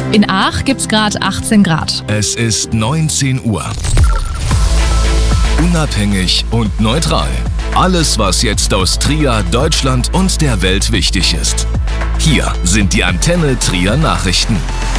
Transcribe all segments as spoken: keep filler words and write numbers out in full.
In Aach gibt's gerade achtzehn Grad. Es ist neunzehn Uhr. Unabhängig und neutral. Alles, was jetzt aus Trier, Deutschland und der Welt wichtig ist. Hier sind die Antenne Trier Nachrichten.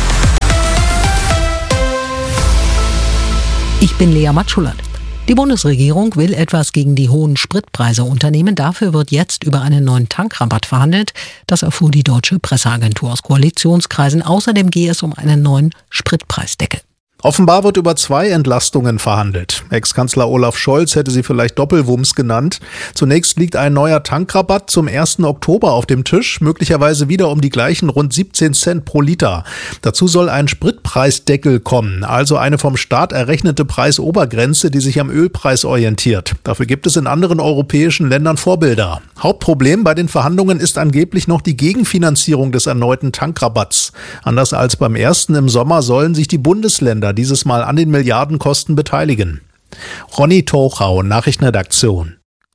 Ich bin Lea Matschulat. Die Bundesregierung will etwas gegen die hohen Spritpreise unternehmen. Dafür wird jetzt über einen neuen Tankrabatt verhandelt. Das erfuhr die deutsche Presseagentur aus Koalitionskreisen. Außerdem gehe es um einen neuen Spritpreisdeckel. Offenbar wird über zwei Entlastungen verhandelt. Ex-Kanzler Olaf Scholz hätte sie vielleicht Doppelwumms genannt. Zunächst liegt ein neuer Tankrabatt zum ersten Oktober auf dem Tisch, möglicherweise wieder um die gleichen rund siebzehn Cent pro Liter. Dazu soll ein Spritpreisdeckel kommen, also eine vom Staat errechnete Preisobergrenze, die sich am Ölpreis orientiert. Dafür gibt es in anderen europäischen Ländern Vorbilder. Hauptproblem bei den Verhandlungen ist angeblich noch die Gegenfinanzierung des erneuten Tankrabatts. Anders als beim ersten im Sommer sollen sich die Bundesländer dieses Mal an den Milliardenkosten beteiligen. Ronny Tochau, Nachrichtenredaktion.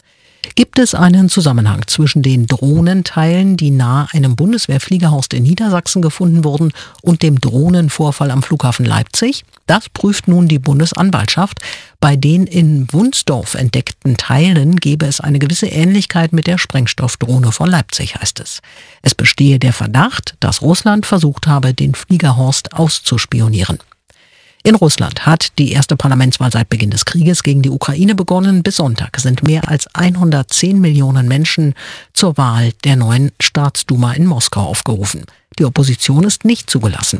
Gibt es einen Zusammenhang zwischen den Drohnenteilen, die nahe einem Bundeswehrfliegerhorst in Niedersachsen gefunden wurden, und dem Drohnenvorfall am Flughafen Leipzig? Das prüft nun die Bundesanwaltschaft. Bei den in Wunsdorf entdeckten Teilen gebe es eine gewisse Ähnlichkeit mit der Sprengstoffdrohne von Leipzig, heißt es. Es bestehe der Verdacht, dass Russland versucht habe, den Fliegerhorst auszuspionieren. In Russland hat die erste Parlamentswahl seit Beginn des Krieges gegen die Ukraine begonnen. Bis Sonntag sind mehr als hundertzehn Millionen Menschen zur Wahl der neuen Staatsduma in Moskau aufgerufen. Die Opposition ist nicht zugelassen.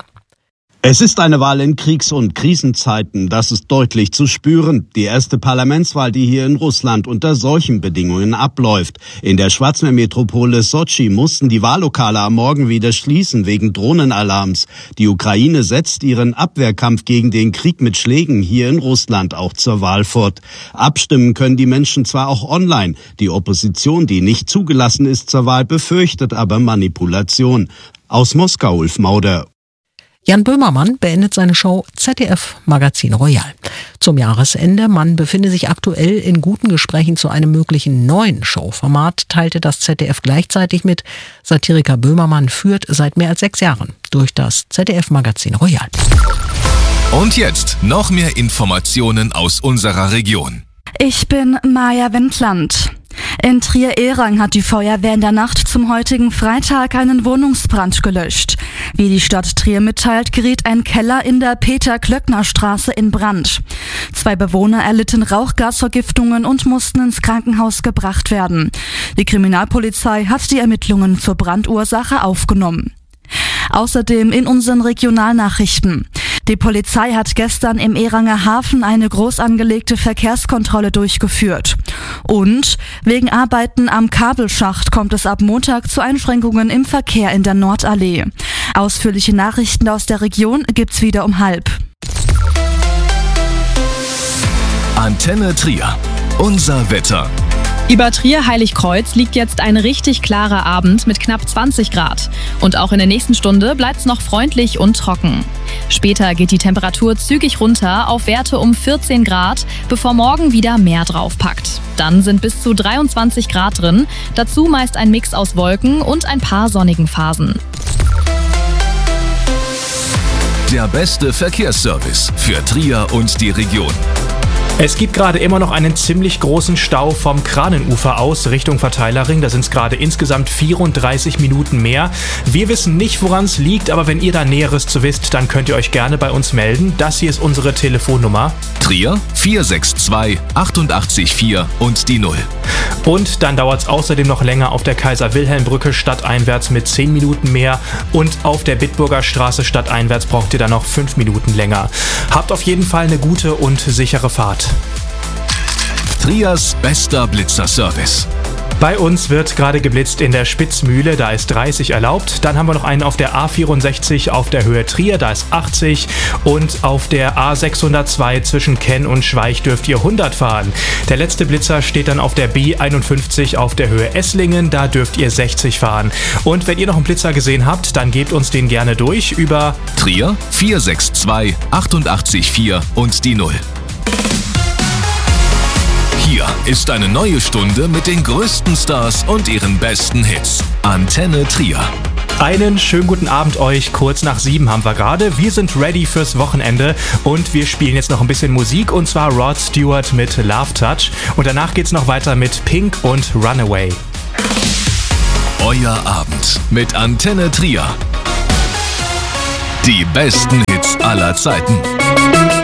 Es ist eine Wahl in Kriegs- und Krisenzeiten, das ist deutlich zu spüren. Die erste Parlamentswahl, die hier in Russland unter solchen Bedingungen abläuft. In der Schwarzmeermetropole Sotschi mussten die Wahllokale am Morgen wieder schließen wegen Drohnenalarms. Die Ukraine setzt ihren Abwehrkampf gegen den Krieg mit Schlägen hier in Russland auch zur Wahl fort. Abstimmen können die Menschen zwar auch online. Die Opposition, die nicht zugelassen ist zur Wahl, befürchtet aber Manipulation. Aus Moskau, Ulf Mauder. Jan Böhmermann beendet seine Show Z D F Magazin Royal. Zum Jahresende, man befinde sich aktuell in guten Gesprächen zu einem möglichen neuen Showformat, teilte das Z D F gleichzeitig mit. Satiriker Böhmermann führt seit mehr als sechs Jahren durch das Z D F Magazin Royal. Und jetzt noch mehr Informationen aus unserer Region. Ich bin Maja Wendland. In Trier-Ehrang hat die Feuerwehr in der Nacht zum heutigen Freitag einen Wohnungsbrand gelöscht. Wie die Stadt Trier mitteilt, geriet ein Keller in der Peter-Klöckner-Straße in Brand. Zwei Bewohner erlitten Rauchgasvergiftungen und mussten ins Krankenhaus gebracht werden. Die Kriminalpolizei hat die Ermittlungen zur Brandursache aufgenommen. Außerdem in unseren Regionalnachrichten. Die Polizei hat gestern im Ehranger Hafen eine groß angelegte Verkehrskontrolle durchgeführt. Und wegen Arbeiten am Kabelschacht kommt es ab Montag zu Einschränkungen im Verkehr in der Nordallee. Ausführliche Nachrichten aus der Region gibt's wieder um halb. Antenne Trier. Unser Wetter. Über Trier-Heiligkreuz liegt jetzt ein richtig klarer Abend mit knapp zwanzig Grad. Und auch in der nächsten Stunde bleibt's noch freundlich und trocken. Später geht die Temperatur zügig runter auf Werte um vierzehn Grad, bevor morgen wieder mehr draufpackt. Dann sind bis zu dreiundzwanzig Grad drin, dazu meist ein Mix aus Wolken und ein paar sonnigen Phasen. Der beste Verkehrsservice für Trier und die Region. Es gibt gerade immer noch einen ziemlich großen Stau vom Kranenufer aus Richtung Verteilerring. Da sind es gerade insgesamt vierunddreißig Minuten mehr. Wir wissen nicht, woran es liegt, aber wenn ihr da Näheres zu wisst, dann könnt ihr euch gerne bei uns melden. Das hier ist unsere Telefonnummer. Trier vier sechs zwei acht acht vier und die null. Und dann dauert es außerdem noch länger auf der Kaiser-Wilhelm-Brücke stadteinwärts mit zehn Minuten mehr. Und auf der Bitburger Straße stadteinwärts braucht ihr dann noch fünf Minuten länger. Habt auf jeden Fall eine gute und sichere Fahrt. Triers bester Blitzerservice. Bei uns wird gerade geblitzt in der Spitzmühle, da ist dreißig erlaubt. Dann haben wir noch einen auf der A vierundsechzig auf der Höhe Trier, da ist achtzig. Und auf der A sechshundertzwei zwischen Kenn und Schweich dürft ihr hundert fahren. Der letzte Blitzer steht dann auf der B einundfünfzig auf der Höhe Esslingen, da dürft ihr sechzig fahren. Und wenn ihr noch einen Blitzer gesehen habt, dann gebt uns den gerne durch über Trier vier sechs zwei acht acht vier und die null. Hier ist eine neue Stunde mit den größten Stars und ihren besten Hits. Antenne Trier. Einen schönen guten Abend euch. Kurz nach sieben haben wir gerade. Wir sind ready fürs Wochenende und wir spielen jetzt noch ein bisschen Musik und zwar Rod Stewart mit Love Touch. Und danach geht's noch weiter mit Pink und Runaway. Euer Abend mit Antenne Trier. Die besten Hits aller Zeiten.